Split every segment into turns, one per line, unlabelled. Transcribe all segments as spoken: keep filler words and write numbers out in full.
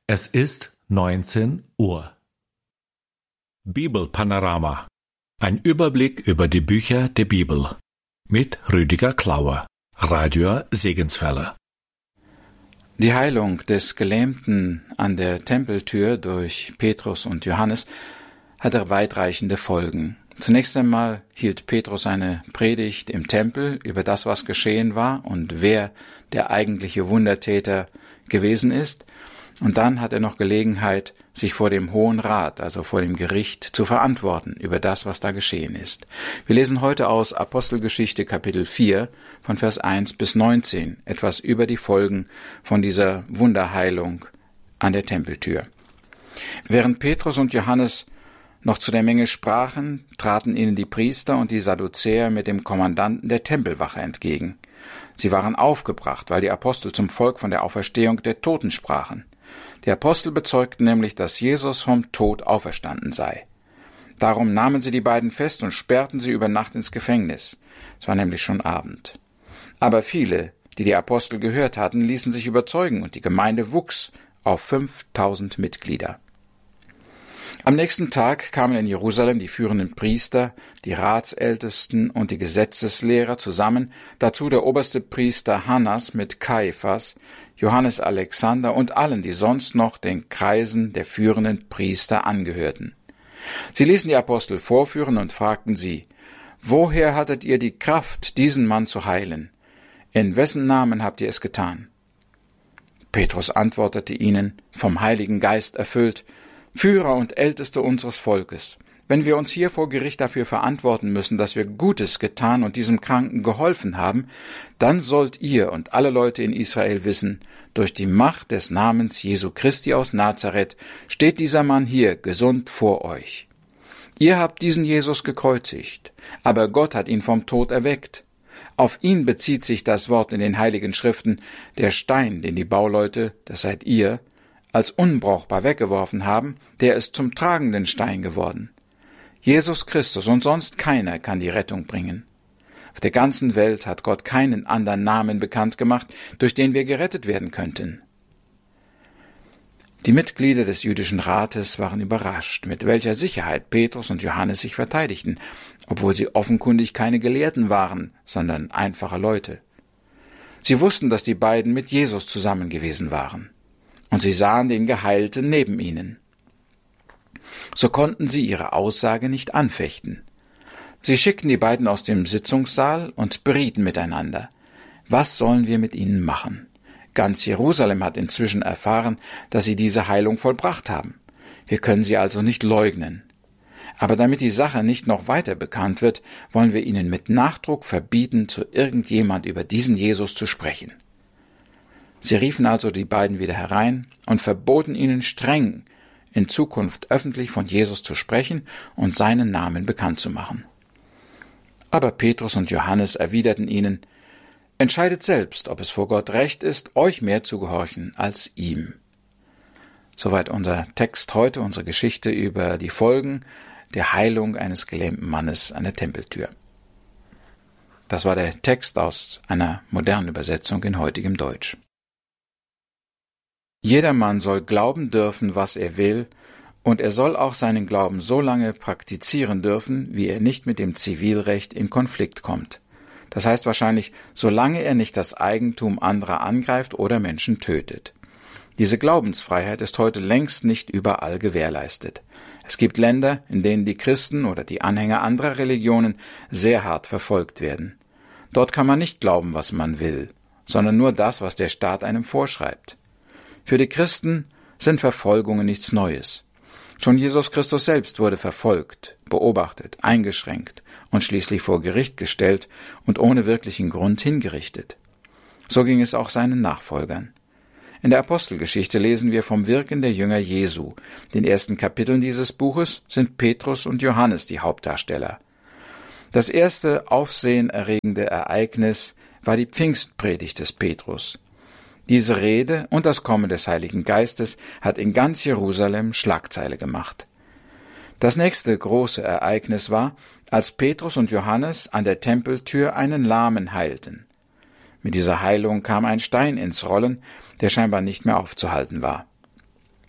Es ist neunzehn Uhr. Bibelpanorama. Ein Überblick über die Bücher der Bibel. Mit Rüdiger Klauer, Radio Segenswelle.
Die Heilung des Gelähmten an der Tempeltür durch Petrus und Johannes hatte weitreichende Folgen. Zunächst einmal hielt Petrus eine Predigt im Tempel über das, was geschehen war und wer der eigentliche Wundertäter gewesen ist. Und dann hat er noch Gelegenheit, sich vor dem Hohen Rat, also vor dem Gericht, zu verantworten über das, was da geschehen ist. Wir lesen heute aus Apostelgeschichte Kapitel vier von Vers eins bis neunzehn etwas über die Folgen von dieser Wunderheilung an der Tempeltür. Während Petrus und Johannes noch zu der Menge sprachen, traten ihnen die Priester und die Sadduzäer mit dem Kommandanten der Tempelwache entgegen. Sie waren aufgebracht, weil die Apostel zum Volk von der Auferstehung der Toten sprachen. Die Apostel bezeugten nämlich, dass Jesus vom Tod auferstanden sei. Darum nahmen sie die beiden fest und sperrten sie über Nacht ins Gefängnis. Es war nämlich schon Abend. Aber viele, die die Apostel gehört hatten, ließen sich überzeugen und die Gemeinde wuchs auf fünftausend Mitglieder. Am nächsten Tag kamen in Jerusalem die führenden Priester, die Ratsältesten und die Gesetzeslehrer zusammen, dazu der oberste Priester Hannas mit Kaiphas, Johannes Alexander und allen, die sonst noch den Kreisen der führenden Priester angehörten. Sie ließen die Apostel vorführen und fragten sie: Woher hattet ihr die Kraft, diesen Mann zu heilen? In wessen Namen habt ihr es getan? Petrus antwortete ihnen, vom Heiligen Geist erfüllt: Führer und Älteste unseres Volkes, wenn wir uns hier vor Gericht dafür verantworten müssen, dass wir Gutes getan und diesem Kranken geholfen haben, dann sollt ihr und alle Leute in Israel wissen, durch die Macht des Namens Jesu Christi aus Nazareth steht dieser Mann hier gesund vor euch. Ihr habt diesen Jesus gekreuzigt, aber Gott hat ihn vom Tod erweckt. Auf ihn bezieht sich das Wort in den Heiligen Schriften: Der Stein, den die Bauleute, das seid ihr, als unbrauchbar weggeworfen haben, der ist zum tragenden Stein geworden. Jesus Christus und sonst keiner kann die Rettung bringen. Auf der ganzen Welt hat Gott keinen anderen Namen bekannt gemacht, durch den wir gerettet werden könnten. Die Mitglieder des jüdischen Rates waren überrascht, mit welcher Sicherheit Petrus und Johannes sich verteidigten, obwohl sie offenkundig keine Gelehrten waren, sondern einfache Leute. Sie wussten, dass die beiden mit Jesus zusammen gewesen waren. Und sie sahen den Geheilten neben ihnen. So konnten sie ihre Aussage nicht anfechten. Sie schickten die beiden aus dem Sitzungssaal und berieten miteinander. Was sollen wir mit ihnen machen? Ganz Jerusalem hat inzwischen erfahren, dass sie diese Heilung vollbracht haben. Wir können sie also nicht leugnen. Aber damit die Sache nicht noch weiter bekannt wird, wollen wir ihnen mit Nachdruck verbieten, zu irgendjemand über diesen Jesus zu sprechen. Sie riefen also die beiden wieder herein und verboten ihnen streng, in Zukunft öffentlich von Jesus zu sprechen und seinen Namen bekannt zu machen. Aber Petrus und Johannes erwiderten ihnen: Entscheidet selbst, ob es vor Gott recht ist, euch mehr zu gehorchen als ihm. Soweit unser Text heute, unsere Geschichte über die Folgen der Heilung eines gelähmten Mannes an der Tempeltür. Das war der Text aus einer modernen Übersetzung in heutigem Deutsch. Jedermann soll glauben dürfen, was er will, und er soll auch seinen Glauben so lange praktizieren dürfen, wie er nicht mit dem Zivilrecht in Konflikt kommt. Das heißt wahrscheinlich, solange er nicht das Eigentum anderer angreift oder Menschen tötet. Diese Glaubensfreiheit ist heute längst nicht überall gewährleistet. Es gibt Länder, in denen die Christen oder die Anhänger anderer Religionen sehr hart verfolgt werden. Dort kann man nicht glauben, was man will, sondern nur das, was der Staat einem vorschreibt. Für die Christen sind Verfolgungen nichts Neues. Schon Jesus Christus selbst wurde verfolgt, beobachtet, eingeschränkt und schließlich vor Gericht gestellt und ohne wirklichen Grund hingerichtet. So ging es auch seinen Nachfolgern. In der Apostelgeschichte lesen wir vom Wirken der Jünger Jesu. In den ersten Kapiteln dieses Buches sind Petrus und Johannes die Hauptdarsteller. Das erste aufsehenerregende Ereignis war die Pfingstpredigt des Petrus. Diese Rede und das Kommen des Heiligen Geistes hat in ganz Jerusalem Schlagzeile gemacht. Das nächste große Ereignis war, als Petrus und Johannes an der Tempeltür einen Lahmen heilten. Mit dieser Heilung kam ein Stein ins Rollen, der scheinbar nicht mehr aufzuhalten war.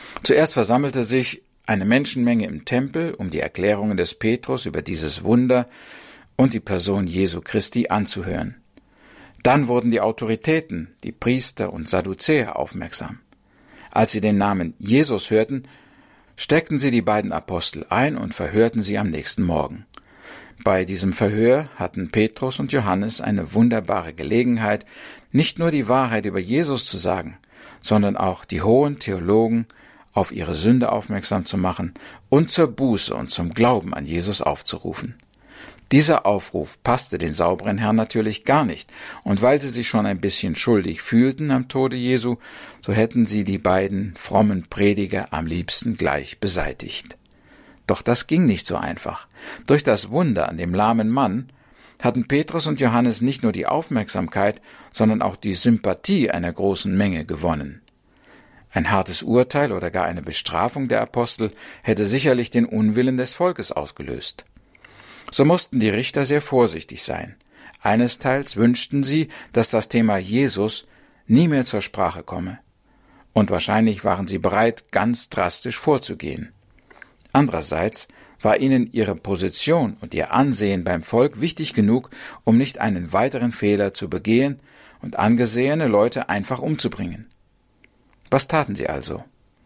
Zuerst versammelte sich eine Menschenmenge im Tempel, um die Erklärungen des Petrus über dieses Wunder und die Person Jesu Christi anzuhören. Dann wurden die Autoritäten, die Priester und Sadduzäer aufmerksam. Als sie den Namen Jesus hörten, steckten sie die beiden Apostel ein und verhörten sie am nächsten Morgen. Bei diesem Verhör hatten Petrus und Johannes eine wunderbare Gelegenheit, nicht nur die Wahrheit über Jesus zu sagen, sondern auch die hohen Theologen auf ihre Sünde aufmerksam zu machen und zur Buße und zum Glauben an Jesus aufzurufen. Dieser Aufruf passte den sauberen Herrn natürlich gar nicht, und weil sie sich schon ein bisschen schuldig fühlten am Tode Jesu, so hätten sie die beiden frommen Prediger am liebsten gleich beseitigt. Doch das ging nicht so einfach. Durch das Wunder an dem lahmen Mann hatten Petrus und Johannes nicht nur die Aufmerksamkeit, sondern auch die Sympathie einer großen Menge gewonnen. Ein hartes Urteil oder gar eine Bestrafung der Apostel hätte sicherlich den Unwillen des Volkes ausgelöst. So mussten die Richter sehr vorsichtig sein. Einesteils wünschten sie, dass das Thema Jesus nie mehr zur Sprache komme. Und wahrscheinlich waren sie bereit, ganz drastisch vorzugehen. Andererseits war ihnen ihre Position und ihr Ansehen beim Volk wichtig genug, um nicht einen weiteren Fehler zu begehen und angesehene Leute einfach umzubringen. Was taten sie also?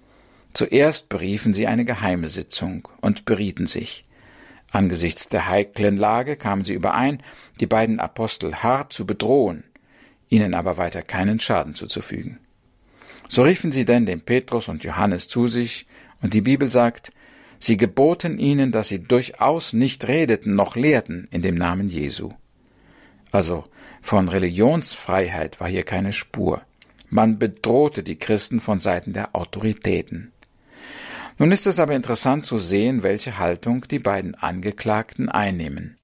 Zuerst beriefen sie eine geheime Sitzung und berieten sich. Angesichts der heiklen Lage kamen sie überein, die beiden Apostel hart zu bedrohen, ihnen aber weiter keinen Schaden zuzufügen. So riefen sie denn den Petrus und Johannes zu sich, und die Bibel sagt, sie geboten ihnen, dass sie durchaus nicht redeten noch lehrten in dem Namen Jesu. Also von Religionsfreiheit war hier keine Spur. Man bedrohte die Christen von Seiten der Autoritäten. Nun ist es aber interessant zu sehen, welche Haltung die beiden Angeklagten einnehmen.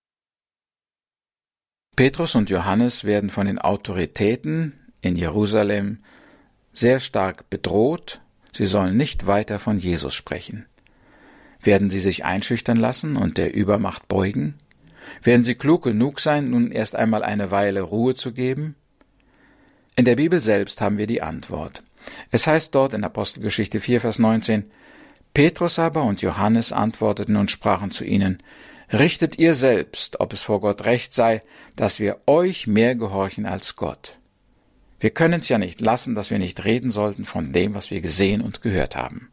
Petrus und Johannes werden von den Autoritäten in Jerusalem sehr stark bedroht, sie sollen nicht weiter von Jesus sprechen. Werden sie sich einschüchtern lassen und der Übermacht beugen? Werden sie klug genug sein, nun erst einmal eine Weile Ruhe zu geben? In der Bibel selbst haben wir die Antwort. Es heißt dort in Apostelgeschichte vier, Vers neunzehn, Petrus aber und Johannes antworteten und sprachen zu ihnen, richtet ihr selbst, ob es vor Gott recht sei, dass wir euch mehr gehorchen als Gott. Wir können es ja nicht lassen, dass wir nicht reden sollten von dem, was wir gesehen und gehört haben.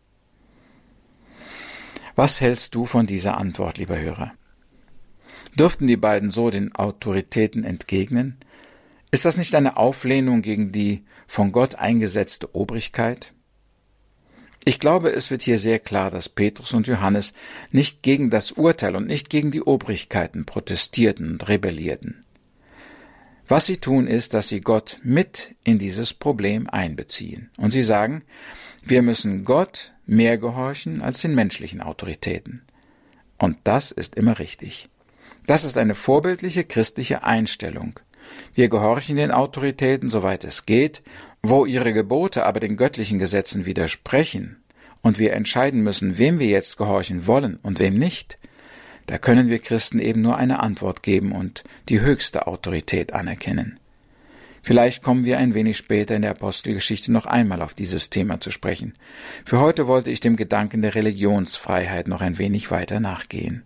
Was hältst du von dieser Antwort, lieber Hörer? Dürften die beiden so den Autoritäten entgegnen? Ist das nicht eine Auflehnung gegen die von Gott eingesetzte Obrigkeit? Ich glaube, es wird hier sehr klar, dass Petrus und Johannes nicht gegen das Urteil und nicht gegen die Obrigkeiten protestierten und rebellierten. Was sie tun, ist, dass sie Gott mit in dieses Problem einbeziehen. Und sie sagen, wir müssen Gott mehr gehorchen als den menschlichen Autoritäten. Und das ist immer richtig. Das ist eine vorbildliche christliche Einstellung. Wir gehorchen den Autoritäten, soweit es geht, wo ihre Gebote aber den göttlichen Gesetzen widersprechen und wir entscheiden müssen, wem wir jetzt gehorchen wollen und wem nicht, da können wir Christen eben nur eine Antwort geben und die höchste Autorität anerkennen. Vielleicht kommen wir ein wenig später in der Apostelgeschichte noch einmal auf dieses Thema zu sprechen. Für heute wollte ich dem Gedanken der Religionsfreiheit noch ein wenig weiter nachgehen.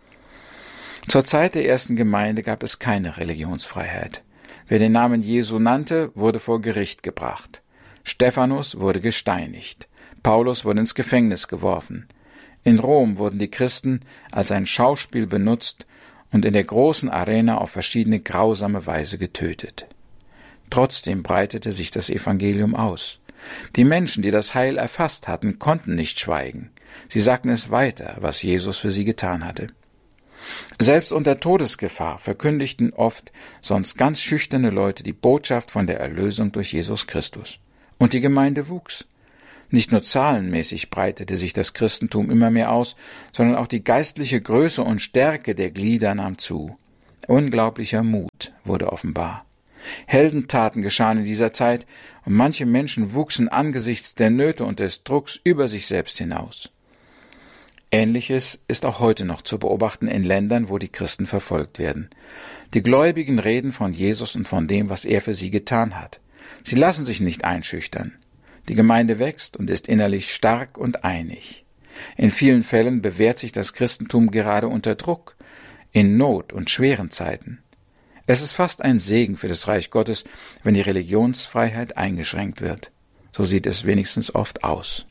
Zur Zeit der ersten Gemeinde gab es keine Religionsfreiheit. Wer den Namen Jesu nannte, wurde vor Gericht gebracht. Stephanus wurde gesteinigt. Paulus wurde ins Gefängnis geworfen. In Rom wurden die Christen als ein Schauspiel benutzt und in der großen Arena auf verschiedene grausame Weise getötet. Trotzdem breitete sich das Evangelium aus. Die Menschen, die das Heil erfasst hatten, konnten nicht schweigen. Sie sagten es weiter, was Jesus für sie getan hatte. Selbst unter Todesgefahr verkündigten oft sonst ganz schüchterne Leute die Botschaft von der Erlösung durch Jesus Christus. Und die Gemeinde wuchs. Nicht nur zahlenmäßig breitete sich das Christentum immer mehr aus, sondern auch die geistliche Größe und Stärke der Glieder nahm zu. Unglaublicher Mut wurde offenbar. Heldentaten geschahen in dieser Zeit, und manche Menschen wuchsen angesichts der Nöte und des Drucks über sich selbst hinaus. Ähnliches ist auch heute noch zu beobachten in Ländern, wo die Christen verfolgt werden. Die Gläubigen reden von Jesus und von dem, was er für sie getan hat. Sie lassen sich nicht einschüchtern. Die Gemeinde wächst und ist innerlich stark und einig. In vielen Fällen bewährt sich das Christentum gerade unter Druck, in Not und schweren Zeiten. Es ist fast ein Segen für das Reich Gottes, wenn die Religionsfreiheit eingeschränkt wird. So sieht es wenigstens oft aus.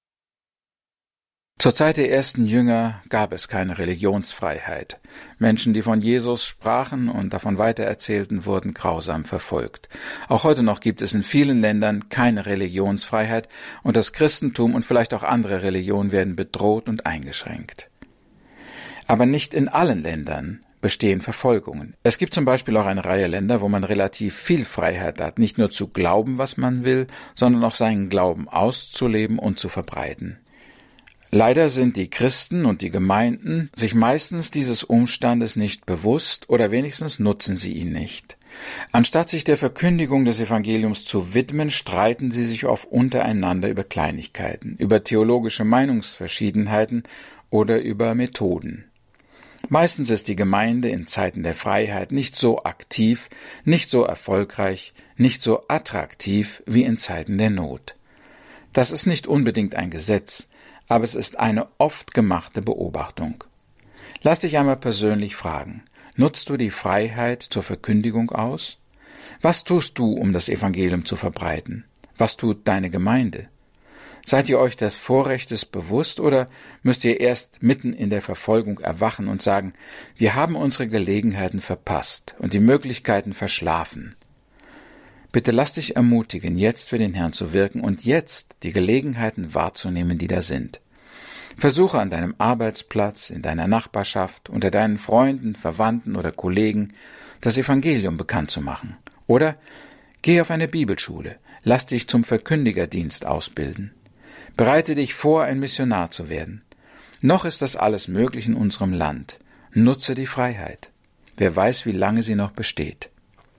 Zur Zeit der ersten Jünger gab es keine Religionsfreiheit. Menschen, die von Jesus sprachen und davon weitererzählten, wurden grausam verfolgt. Auch heute noch gibt es in vielen Ländern keine Religionsfreiheit und das Christentum und vielleicht auch andere Religionen werden bedroht und eingeschränkt. Aber nicht in allen Ländern bestehen Verfolgungen. Es gibt zum Beispiel auch eine Reihe Länder, wo man relativ viel Freiheit hat, nicht nur zu glauben, was man will, sondern auch seinen Glauben auszuleben und zu verbreiten. Leider sind die Christen und die Gemeinden sich meistens dieses Umstandes nicht bewusst oder wenigstens nutzen sie ihn nicht. Anstatt sich der Verkündigung des Evangeliums zu widmen, streiten sie sich oft untereinander über Kleinigkeiten, über theologische Meinungsverschiedenheiten oder über Methoden. Meistens ist die Gemeinde in Zeiten der Freiheit nicht so aktiv, nicht so erfolgreich, nicht so attraktiv wie in Zeiten der Not. Das ist nicht unbedingt ein Gesetz, aber es ist eine oft gemachte Beobachtung. Lass dich einmal persönlich fragen, nutzt du die Freiheit zur Verkündigung aus? Was tust du, um das Evangelium zu verbreiten? Was tut deine Gemeinde? Seid ihr euch des Vorrechtes bewusst oder müsst ihr erst mitten in der Verfolgung erwachen und sagen, wir haben unsere Gelegenheiten verpasst und die Möglichkeiten verschlafen? Bitte lass dich ermutigen, jetzt für den Herrn zu wirken und jetzt die Gelegenheiten wahrzunehmen, die da sind. Versuche an deinem Arbeitsplatz, in deiner Nachbarschaft, unter deinen Freunden, Verwandten oder Kollegen das Evangelium bekannt zu machen. Oder geh auf eine Bibelschule, lass dich zum Verkündigerdienst ausbilden. Bereite dich vor, ein Missionar zu werden. Noch ist das alles möglich in unserem Land. Nutze die Freiheit. Wer weiß, wie lange sie noch besteht.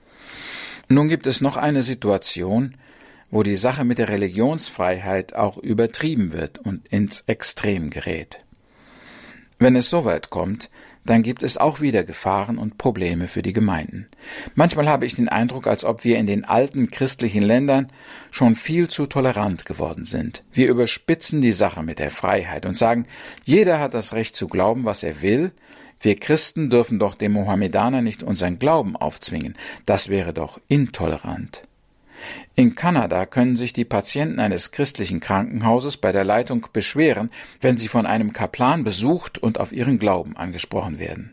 Nun gibt es noch eine Situation, wo die Sache mit der Religionsfreiheit auch übertrieben wird und ins Extrem gerät. Wenn es soweit kommt, dann gibt es auch wieder Gefahren und Probleme für die Gemeinden. Manchmal habe ich den Eindruck, als ob wir in den alten christlichen Ländern schon viel zu tolerant geworden sind. Wir überspitzen die Sache mit der Freiheit und sagen, jeder hat das Recht zu glauben, was er will. Wir Christen dürfen doch dem Mohammedaner nicht unseren Glauben aufzwingen. Das wäre doch intolerant. In Kanada können sich die Patienten eines christlichen Krankenhauses bei der Leitung beschweren, wenn sie von einem Kaplan besucht und auf ihren Glauben angesprochen werden.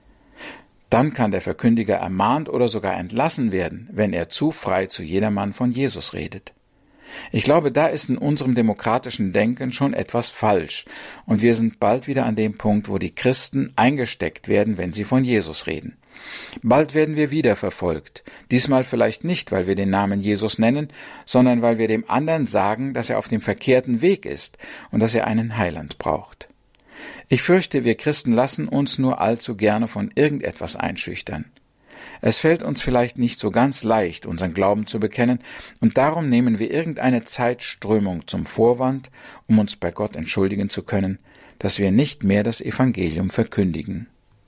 Dann kann der Verkündiger ermahnt oder sogar entlassen werden, wenn er zu frei zu jedermann von Jesus redet. Ich glaube, da ist in unserem demokratischen Denken schon etwas falsch, und wir sind bald wieder an dem Punkt, wo die Christen eingesteckt werden, wenn sie von Jesus reden. Bald werden wir wieder verfolgt, diesmal vielleicht nicht, weil wir den Namen Jesus nennen, sondern weil wir dem anderen sagen, dass er auf dem verkehrten Weg ist und dass er einen Heiland braucht. Ich fürchte, wir Christen lassen uns nur allzu gerne von irgendetwas einschüchtern. Es fällt uns vielleicht nicht so ganz leicht, unseren Glauben zu bekennen, und darum nehmen wir irgendeine Zeitströmung zum Vorwand, um uns bei Gott entschuldigen zu können, dass wir nicht mehr das Evangelium verkündigen.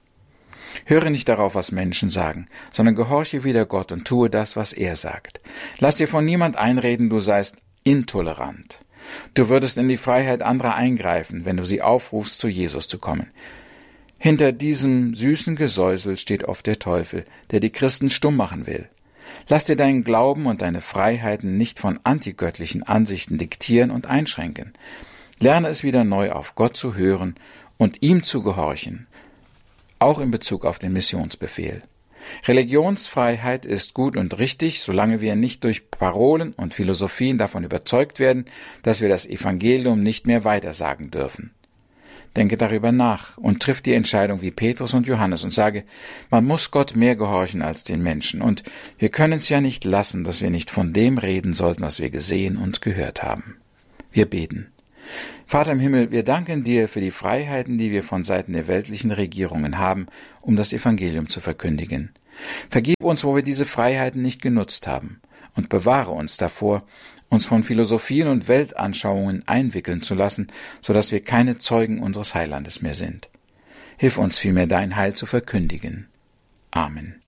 Höre nicht darauf, was Menschen sagen, sondern gehorche wieder Gott und tue das, was er sagt. Lass dir von niemand einreden, du seist intolerant. Du würdest in die Freiheit anderer eingreifen, wenn du sie aufrufst, zu Jesus zu kommen. Hinter diesem süßen Gesäusel steht oft der Teufel, der die Christen stumm machen will. Lass dir deinen Glauben und deine Freiheiten nicht von antigöttlichen Ansichten diktieren und einschränken. Lerne es wieder neu auf Gott zu hören und ihm zu gehorchen, auch in Bezug auf den Missionsbefehl. Religionsfreiheit ist gut und richtig, solange wir nicht durch Parolen und Philosophien davon überzeugt werden, dass wir das Evangelium nicht mehr weitersagen dürfen. Denke darüber nach und triff die Entscheidung wie Petrus und Johannes und sage, man muss Gott mehr gehorchen als den Menschen, und wir können es ja nicht lassen, dass wir nicht von dem reden sollten, was wir gesehen und gehört haben. Wir beten. Vater im Himmel, wir danken dir für die Freiheiten, die wir von Seiten der weltlichen Regierungen haben, um das Evangelium zu verkündigen. Vergib uns, wo wir diese Freiheiten nicht genutzt haben, und bewahre uns davor, uns von Philosophien und Weltanschauungen einwickeln zu lassen, sodass wir keine Zeugen unseres Heilandes mehr sind. Hilf uns vielmehr, dein Heil zu verkündigen. Amen.